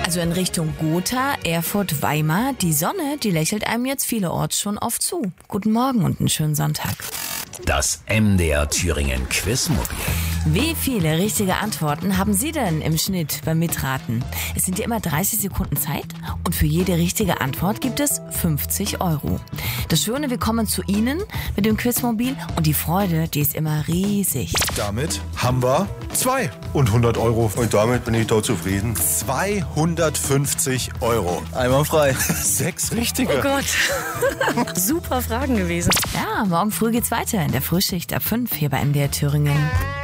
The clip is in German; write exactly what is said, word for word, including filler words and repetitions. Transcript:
Also in Richtung Gotha, Erfurt, Weimar. Die Sonne, die lächelt einem jetzt vielerorts schon oft zu. Guten Morgen und einen schönen Sonntag. Das M D R Thüringen Quizmobil. Wie viele richtige Antworten haben Sie denn im Schnitt beim Mitraten? Es sind ja immer dreißig Sekunden Zeit und für jede richtige Antwort gibt es fünfzig Euro. Das Schöne, wir kommen zu Ihnen mit dem Quizmobil und die Freude, die ist immer riesig. Damit haben wir zwei und hundert Euro. Und damit bin ich da zufrieden. zweihundertfünfzig Euro. Einmal frei. Sechs richtige. Oh Gott. Super Fragen gewesen. Ja, morgen früh geht's weiter in der Frühschicht ab fünf hier bei M D R Thüringen.